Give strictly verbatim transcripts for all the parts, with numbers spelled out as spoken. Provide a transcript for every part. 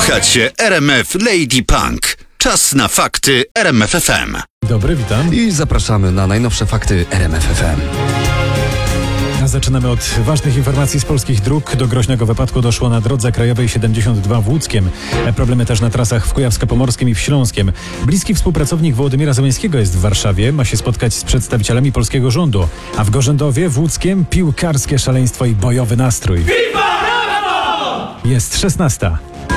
Słuchacie R M F Lady Punk. Czas na fakty R M F F M. Dobry, witam. I zapraszamy na najnowsze fakty R M F F M. A zaczynamy od ważnych informacji z polskich dróg. Do groźnego wypadku doszło na drodze krajowej siedemdziesiąt dwa w Łódzkiem. Problemy też na trasach w Kujawsko-Pomorskim i w Śląskiem. Bliski współpracownik Wołodymyra Zełenskiego jest w Warszawie. Ma się spotkać z przedstawicielami polskiego rządu. A w Gorzędowie, w Łódzkiem, piłkarskie szaleństwo i bojowy nastrój. Viva! Jest szesnasta.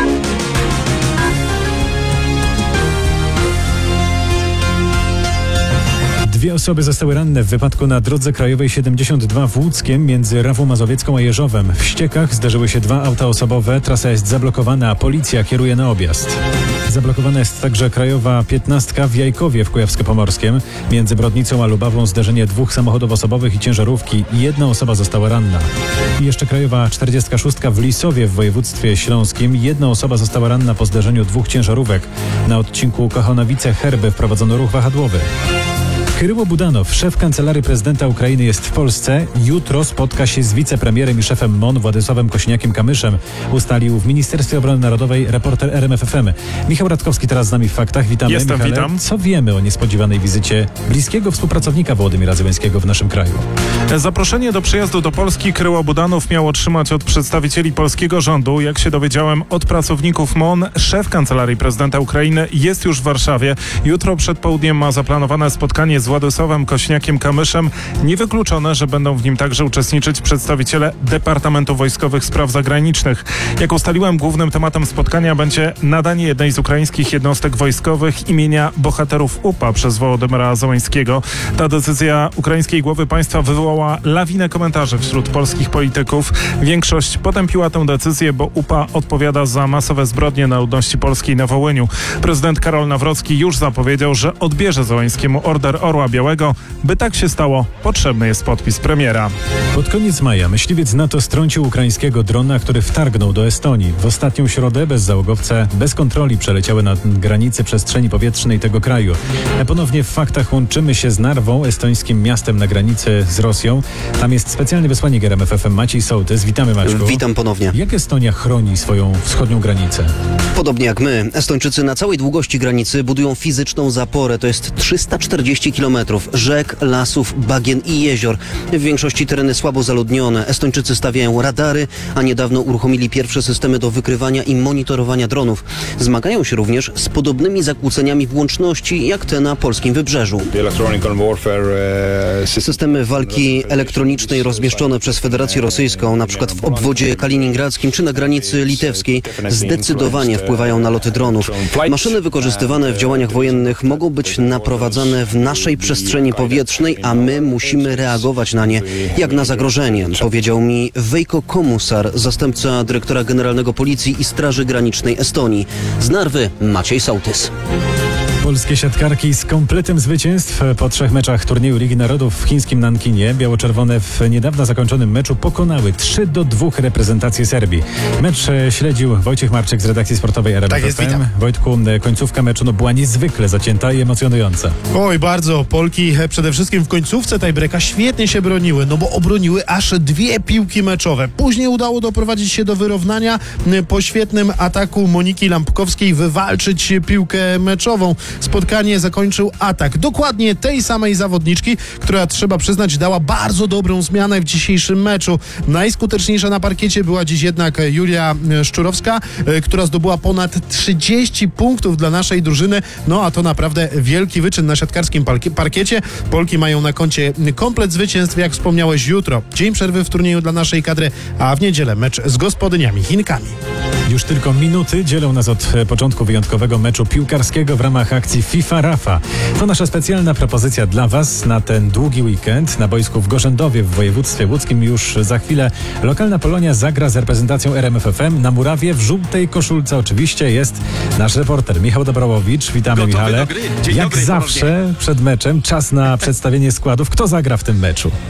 Dwie osoby zostały ranne w wypadku na drodze krajowej siedemdziesiąt dwa w Łódzkiem między Rawą Mazowiecką a Jeżowem. W Ściekach zdarzyły się dwa auta osobowe, trasa jest zablokowana, a policja kieruje na objazd. Zablokowana jest także krajowa piętnastka w Jajkowie w Kujawsko-Pomorskim. Między Brodnicą a Lubawą zdarzenie dwóch samochodów osobowych i ciężarówki. Jedna osoba została ranna. I jeszcze krajowa czterdziestka szóstka w Lisowie w województwie śląskim. Jedna osoba została ranna po zdarzeniu dwóch ciężarówek. Na odcinku Kochonowice-Herby wprowadzono ruch wahadłowy. Kyryło Budanow, szef Kancelarii Prezydenta Ukrainy, jest w Polsce. Jutro spotka się z wicepremierem i szefem M O N Władysławem Kosiniakiem-Kamyszem, ustalił w Ministerstwie Obrony Narodowej reporter R M F F M. Michał Radkowski teraz z nami w faktach. Witamy. Jestem, Michale. witam. Co wiemy o niespodziewanej wizycie bliskiego współpracownika Wołodymyra Zełenskiego w naszym kraju? Zaproszenie do przyjazdu do Polski Kyryło Budanow miał otrzymać od przedstawicieli polskiego rządu. Jak się dowiedziałem od pracowników M O N, szef Kancelarii Prezydenta Ukrainy jest już w Warszawie. Jutro przed południem ma zaplanowane spotkanie z Władysławem Kosiniakiem-Kamyszem. Niewykluczone, że będą w nim także uczestniczyć przedstawiciele Departamentu Wojskowych Spraw Zagranicznych. Jak ustaliłem, głównym tematem spotkania będzie nadanie jednej z ukraińskich jednostek wojskowych imienia bohaterów U P A przez Wołodymyra Zełenskiego. Ta decyzja ukraińskiej głowy państwa wywołała lawinę komentarzy wśród polskich polityków. Większość potępiła tę decyzję, bo U P A odpowiada za masowe zbrodnie na ludności polskiej na Wołyniu. Prezydent Karol Nawrocki już zapowiedział, że odbierze Zełenskiemu order Orła Białego. By tak się stało, potrzebny jest podpis premiera. Pod koniec maja myśliwiec NATO strącił ukraińskiego drona, który wtargnął do Estonii. W ostatnią środę bez załogowca, bez kontroli przeleciały na granicy przestrzeni powietrznej tego kraju. Ponownie w faktach łączymy się z Narwą, estońskim miastem na granicy z Rosją. Tam jest specjalny wysłannik R M F F M Maciej Sołtys. Witamy, Maćku. Witam ponownie. Jak Estonia chroni swoją wschodnią granicę? Podobnie jak my, Estończycy na całej długości granicy budują fizyczną zaporę. To jest trzysta czterdzieści kilometrów rzek, lasów, bagien i jezior. W większości tereny słabo zaludnione. Estończycy stawiają radary, a niedawno uruchomili pierwsze systemy do wykrywania i monitorowania dronów. Zmagają się również z podobnymi zakłóceniami włączności jak te na polskim wybrzeżu. Systemy walki elektronicznej rozmieszczone przez Federację Rosyjską, na przykład w obwodzie kaliningradzkim czy na granicy litewskiej, zdecydowanie wpływają na loty dronów. Maszyny wykorzystywane w działaniach wojennych mogą być naprowadzane w naszej przestrzeni powietrznej, a my musimy reagować na nie jak na zagrożenie, powiedział mi Veiko Komusar, zastępca dyrektora generalnego Policji i Straży Granicznej Estonii. Z Narwy Maciej Sołtys. Polskie siatkarki z kompletem zwycięstw po trzech meczach turnieju Ligi Narodów w chińskim Nankinie. Biało-czerwone w niedawno zakończonym meczu pokonały trzy do dwóch reprezentację Serbii. Mecz śledził Wojciech Marczyk z redakcji sportowej R M F F M. Tak jest, witam. Wojtku, końcówka meczu no, była niezwykle zacięta i emocjonująca. Oj, bardzo. Polki przede wszystkim w końcówce tiebreaka świetnie się broniły, no bo obroniły aż dwie piłki meczowe. Później udało doprowadzić się do wyrównania, po świetnym ataku Moniki Lampkowskiej wywalczyć piłkę meczową. Spotkanie zakończył atak dokładnie tej samej zawodniczki, która, trzeba przyznać, dała bardzo dobrą zmianę w dzisiejszym meczu. Najskuteczniejsza na parkiecie była dziś jednak Julia Szczurowska, która zdobyła ponad trzydzieści punktów dla naszej drużyny. No a to naprawdę wielki wyczyn na siatkarskim parkiecie. Polki mają na koncie komplet zwycięstw, jak wspomniałeś, jutro. Dzień przerwy w turnieju dla naszej kadry, a w niedzielę mecz z gospodyniami Chinkami. Już tylko minuty dzielą nas od początku wyjątkowego meczu piłkarskiego w ramach akcji FIFA Rafa. To nasza specjalna propozycja dla Was na ten długi weekend. Na boisku w Gorzędowie w województwie łódzkim już za chwilę lokalna Polonia zagra z reprezentacją R M F F M. Na murawie w żółtej koszulce oczywiście jest nasz reporter Michał Dobrałowicz. Witamy, Gotowy Michale. do gry. Dzień Jak dobry, zawsze ponownie. przed meczem czas na przedstawienie składów. Kto zagra w tym meczu?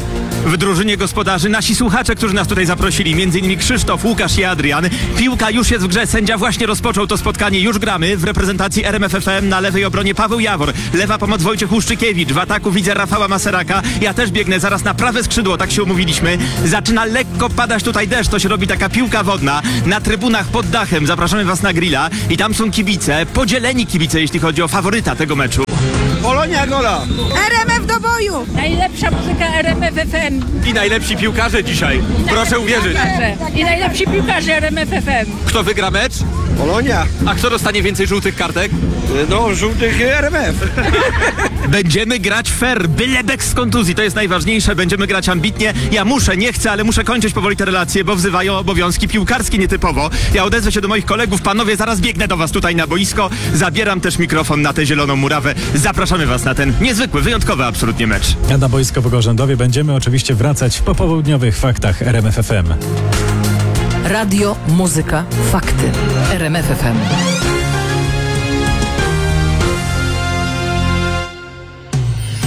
W drużynie gospodarzy nasi słuchacze, którzy nas tutaj zaprosili, między innymi Krzysztof, Łukasz i Adrian. Piłka już jest w grze, sędzia właśnie rozpoczął to spotkanie, już gramy. W reprezentacji R M F F M na lewej obronie Paweł Jawor, lewa pomoc Wojciech Łuszczykiewicz, w ataku widzę Rafała Maseraka. Ja też biegnę zaraz na prawe skrzydło, tak się umówiliśmy. Zaczyna lekko padać tutaj deszcz, to się robi taka piłka wodna. Na trybunach pod dachem zapraszamy was na grilla i tam są kibice, podzieleni kibice, jeśli chodzi o faworyta tego meczu. Polonia gola! R M F do boju! Najlepsza muzyka R M F F M. I najlepsi piłkarze dzisiaj, proszę uwierzyć. I najlepsi piłkarze R M F F M. Kto wygra mecz? Polonia! A kto dostanie więcej żółtych kartek? No, żółtych R M F. Będziemy grać fair, byle bez kontuzji, to jest najważniejsze, będziemy grać ambitnie. Ja muszę, nie chcę, ale muszę kończyć powoli te relacje, bo wzywają obowiązki piłkarskie nietypowo. Ja odezwę się do moich kolegów, panowie, zaraz biegnę do was tutaj na boisko, zabieram też mikrofon na tę zieloną murawę. Zapraszamy was na ten niezwykły, wyjątkowy absolutnie mecz. A na boisko w Gorzędowie będziemy oczywiście wracać w popołudniowych faktach R M F F M. Radio, muzyka, fakty. R M F F M.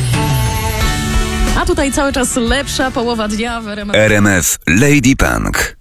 A tutaj cały czas lepsza połowa dnia w R M F. R M F Lady Punk.